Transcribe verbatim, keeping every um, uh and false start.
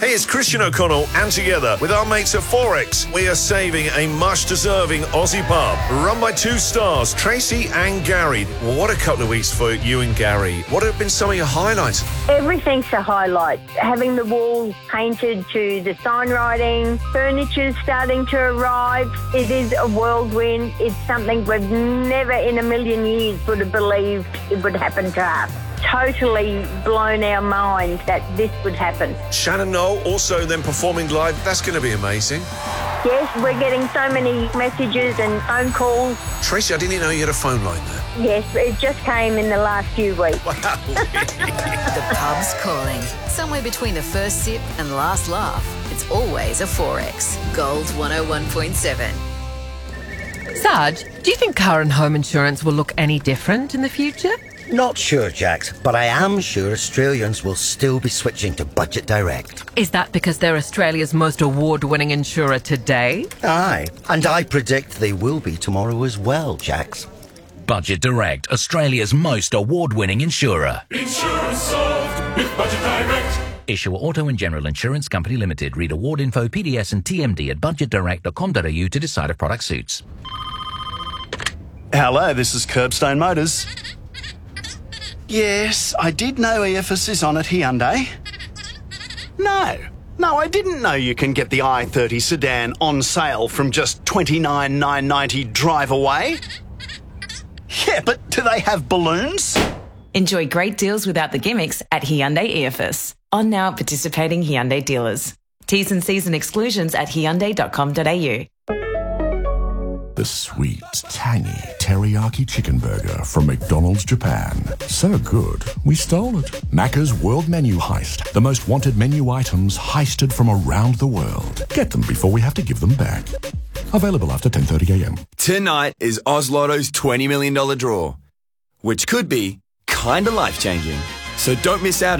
Hey, it's Christian O'Connell, and together with our mates at Forex, we are saving a much-deserving Aussie pub. Run by two stars, Tracy and Gary. Well, what a couple of weeks for you and Gary. What have been some of your highlights? Everything's a highlight. Having the walls painted to the sign writing, furniture's starting to arrive. It is a whirlwind. It's something we've never in a million years would have believed it would happen to us. Totally blown our mind that this would happen. Shannon Knoll also then performing live. That's going to be amazing. Yes, we're getting so many messages and phone calls. Tracy, I didn't even know you had a phone line there. Yes, it just came in the last few weeks. Wow. The pub's calling. Somewhere between the first sip and last laugh, it's always a Forex. Gold one oh one point seven. Sarge, do you think car and home insurance will look any different in the future? Not sure, Jax, but I am sure Australians will still be switching to Budget Direct. Is that because they're Australia's most award-winning insurer today? Aye, and I predict they will be tomorrow as well, Jax. Budget Direct, Australia's most award-winning insurer. Insurance solved with Budget Direct. Issuer Auto and General Insurance Company Limited. Read award info, P D S and T M D at budget direct dot com dot a u to decide if product suits. Hello, this is Curbstone Motors. Yes, I did know E F S is on at Hyundai. No, no, I didn't know you can get the i thirty sedan on sale from just twenty-nine thousand nine hundred ninety drive away. Yeah, but do they have balloons? Enjoy great deals without the gimmicks at Hyundai E F S. On now at participating Hyundai dealers. T's and C's and exclusions at hyundai dot com dot a u. The sweet, tangy teriyaki chicken burger from McDonald's Japan. So good, we stole it. Macca's World Menu Heist. The most wanted menu items heisted from around the world. Get them before we have to give them back. Available after ten thirty a m. Tonight is Oz Lotto's twenty million dollars draw, which could be kinda life-changing. So don't miss out.